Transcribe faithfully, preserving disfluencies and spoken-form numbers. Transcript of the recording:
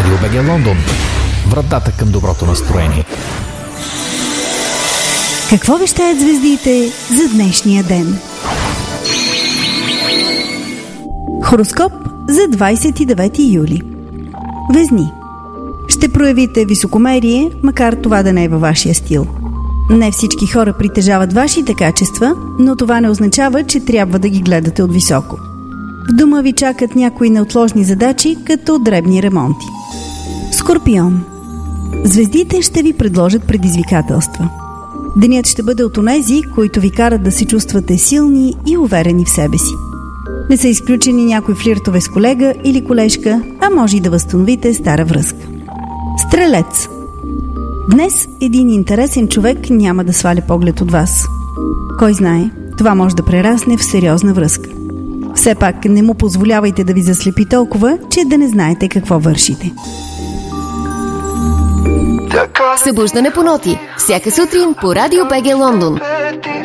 Радио БГ Лондон. Вратата към доброто настроение. Какво вещаят звездите за днешния ден? Хороскоп за двадесет и девети юли. Везни. Ще проявите високомерие, макар това да не е във вашия стил. Не всички хора притежават вашите качества, но това не означава, че трябва да ги гледате от високо. В дома ви чакат някои неотложни задачи, като дребни ремонти. Скорпион. Звездите ще ви предложат предизвикателства. Денят ще бъде от онези, които ви карат да се чувствате силни и уверени в себе си. Не са изключени някои флиртове с колега или колежка, а може и да възстановите стара връзка. Стрелец. Днес един интересен човек няма да сваля поглед от вас. Кой знае, това може да прерасне в сериозна връзка. Все пак не му позволявайте да ви заслепи толкова, че да не знаете какво вършите. Събуждане по ноти. Всяка сутрин по Радио БГ Лондон.